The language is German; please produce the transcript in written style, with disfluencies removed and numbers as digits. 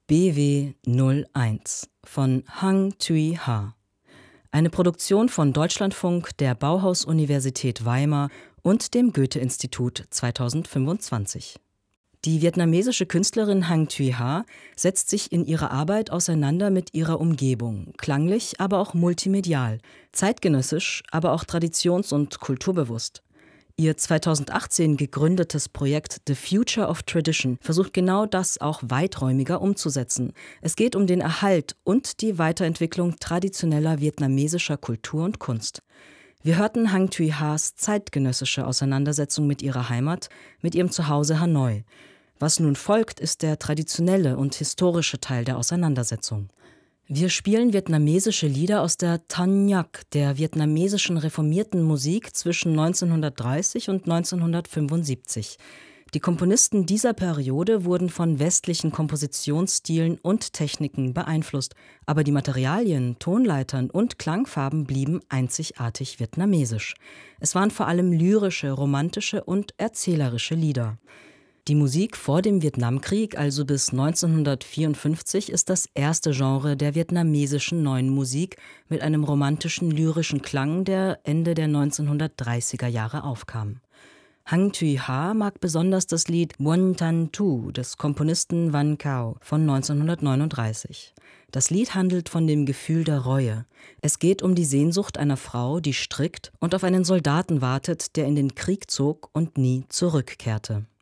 BW01 von Hang Thuy-Ha. Eine Produktion von Deutschlandfunk, der Bauhaus-Universität Weimar und dem Goethe-Institut 2025. Die vietnamesische Künstlerin Hang Thuy-Ha setzt sich in ihrer Arbeit auseinander mit ihrer Umgebung, klanglich, aber auch multimedial, zeitgenössisch, aber auch traditions- und kulturbewusst. Ihr 2018 gegründetes Projekt The Future of Tradition versucht genau das auch weiträumiger umzusetzen. Es geht um den Erhalt und die Weiterentwicklung traditioneller vietnamesischer Kultur und Kunst. Wir hörten Hang Thuy-Has zeitgenössische Auseinandersetzung mit ihrer Heimat, mit ihrem Zuhause Hanoi. Was nun folgt, ist der traditionelle und historische Teil der Auseinandersetzung. Wir spielen vietnamesische Lieder aus der Thanh Nhat, der vietnamesischen reformierten Musik zwischen 1930 und 1975. Die Komponisten dieser Periode wurden von westlichen Kompositionsstilen und Techniken beeinflusst, aber die Materialien, Tonleitern und Klangfarben blieben einzigartig vietnamesisch. Es waren vor allem lyrische, romantische und erzählerische Lieder. Die Musik vor dem Vietnamkrieg, also bis 1954, ist das erste Genre der vietnamesischen Neuen Musik mit einem romantischen, lyrischen Klang, der Ende der 1930er Jahre aufkam. Hang Thuy-Ha mag besonders das Lied Buon Tan Thu des Komponisten Van Cao von 1939. Das Lied handelt von dem Gefühl der Reue. Es geht um die Sehnsucht einer Frau, die strickt und auf einen Soldaten wartet, der in den Krieg zog und nie zurückkehrte.